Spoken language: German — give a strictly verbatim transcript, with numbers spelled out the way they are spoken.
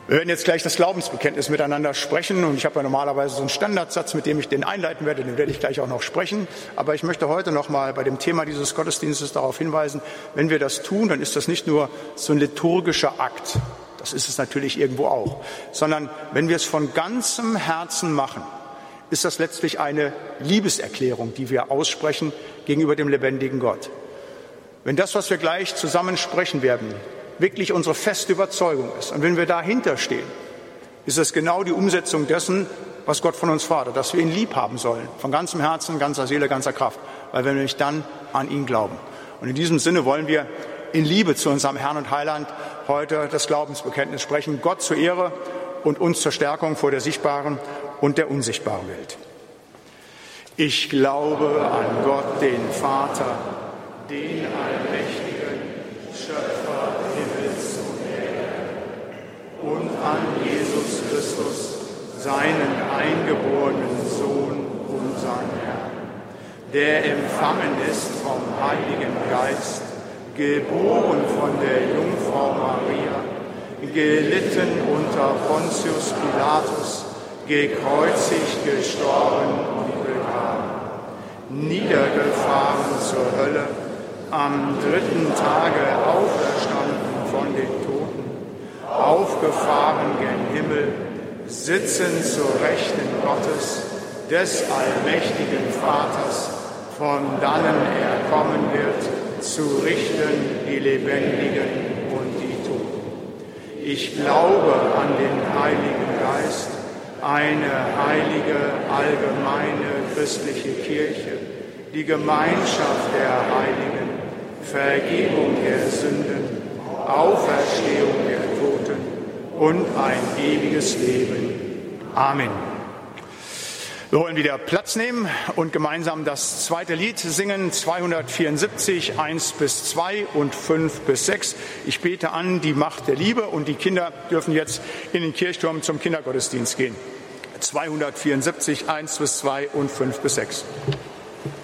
Wir werden jetzt gleich das Glaubensbekenntnis miteinander sprechen und ich habe ja normalerweise so einen Standardsatz, mit dem ich den einleiten werde, den werde ich gleich auch noch sprechen. Aber ich möchte heute noch mal bei dem Thema dieses Gottesdienstes darauf hinweisen, wenn wir das tun, dann ist das nicht nur so ein liturgischer Akt, das ist es natürlich irgendwo auch, sondern wenn wir es von ganzem Herzen machen, ist das letztlich eine Liebeserklärung, die wir aussprechen gegenüber dem lebendigen Gott. Wenn das, was wir gleich zusammen sprechen werden, wirklich unsere feste Überzeugung ist. Und wenn wir dahinter stehen, ist es genau die Umsetzung dessen, was Gott von uns fordert, dass wir ihn lieb haben sollen, von ganzem Herzen, ganzer Seele, ganzer Kraft, weil wir nämlich dann an ihn glauben. Und in diesem Sinne wollen wir in Liebe zu unserem Herrn und Heiland heute das Glaubensbekenntnis sprechen, Gott zur Ehre und uns zur Stärkung vor der sichtbaren und der unsichtbaren Welt. Ich glaube an Gott, den Vater, den allmächtigen Schöpfer Himmels und Erde, und an Jesus Christus, seinen eingeborenen Sohn, unseren Herrn, der empfangen ist vom Heiligen Geist, geboren von der Jungfrau Maria, gelitten unter Pontius Pilatus, gekreuzigt, gestorben und begraben, niedergefahren zur Hölle, am dritten Tage auferstanden von den Toten, aufgefahren gen Himmel, sitzen zur Rechten Gottes, des allmächtigen Vaters, von dannen er kommen wird, zu richten die Lebendigen und die Toten. Ich glaube an den Heiligen Geist, eine heilige, allgemeine christliche Kirche, die Gemeinschaft der Heiligen, Vergebung der Sünden, Auferstehung der Toten und ein ewiges Leben. Amen. Wir wollen wieder Platz nehmen und gemeinsam das zweite Lied singen, zweihundertvierundsiebzig, eins bis zwei und fünf bis sechs. Ich bete an die Macht der Liebe und die Kinder dürfen jetzt in den Kirchturm zum Kindergottesdienst gehen. zweihundertvierundsiebzig, eins bis zwei und fünf bis sechs.